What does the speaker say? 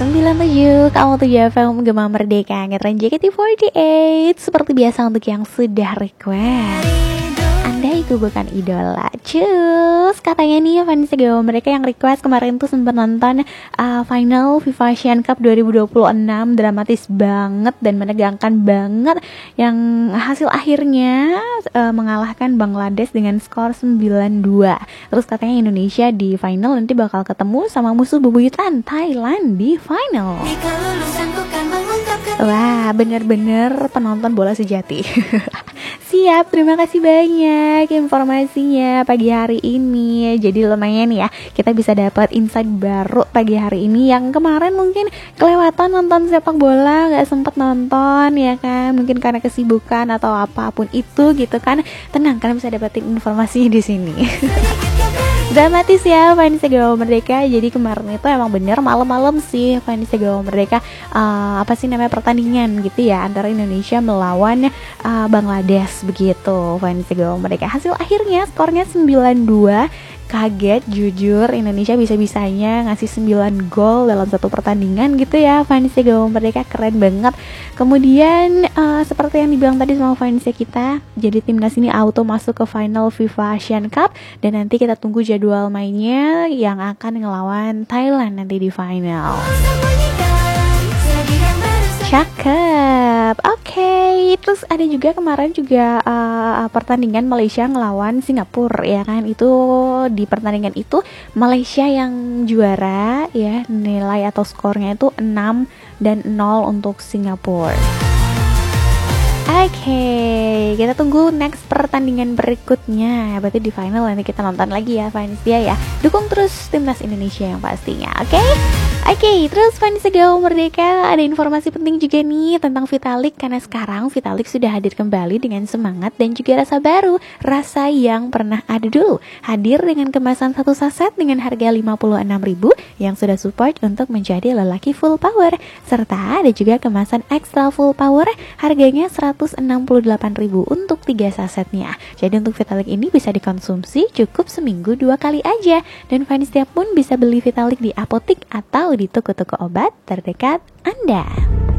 97, kamu tuh FM Gema Merdeka Ngetren JKT48. Seperti biasa untuk yang sudah request, Anda itu bukan idola. Cus, katanya nih fans Gema Merdeka yang request kemarin tuh sempat nonton final FIFA Asian Cup 2026. Dramatis banget dan menegangkan banget, yang hasil akhirnya mengalahkan Bangladesh dengan skor 9-2. Terus katanya Indonesia di final nanti bakal ketemu sama musuh bebuyutan Thailand di final. Wah, bener-bener penonton bola sejati. Siap, terima kasih banyak informasinya pagi hari ini. Jadi lumayan ya, kita bisa dapat insight baru pagi hari ini. Yang kemarin mungkin kelewatan nonton sepak bola, gak sempet nonton ya kan, mungkin karena kesibukan atau apapun itu gitu kan. Tenang, kalian bisa dapetin informasinya di sini. Dramatis ya fans Gema Merdeka. Jadi kemarin itu emang bener malam-malam sih fans Gema Merdeka pertandingan gitu ya antara Indonesia melawan Bangladesh begitu fans Gema Merdeka. Hasil akhirnya skornya 9-2. Kaget jujur, Indonesia bisa-bisanya ngasih 9 gol dalam satu pertandingan gitu ya fans Gema Merdeka, keren banget. Kemudian seperti yang dibilang tadi sama fansnya kita, jadi timnas ini auto masuk ke final FIFA Asian Cup. Dan nanti kita tunggu jadwal mainnya yang akan ngelawan Thailand nanti di final. Cakep. Oke. Terus ada juga kemarin juga pertandingan Malaysia ngelawan Singapura ya kan. Itu di pertandingan itu Malaysia yang juara ya. Nilai atau skornya itu 6-0 untuk Singapura. Oke, kita tunggu next pertandingan berikutnya. Berarti di final nanti kita nonton lagi ya fans dia ya. Dukung terus timnas Indonesia yang pastinya. Oke, terus fans Gema Merdeka, ada informasi penting juga nih tentang Vitalik. Karena sekarang Vitalik sudah hadir kembali dengan semangat dan juga rasa baru, rasa yang pernah ada dulu. Hadir dengan kemasan satu saset dengan harga 56.000 yang sudah support untuk menjadi lelaki full power. Serta ada juga kemasan extra full power, harganya 168.000 untuk 3 sasetnya. Jadi untuk Vitalik ini bisa dikonsumsi cukup seminggu 2 kali aja. Dan fans pun bisa beli Vitalik di apotik atau di toko-toko obat terdekat Anda.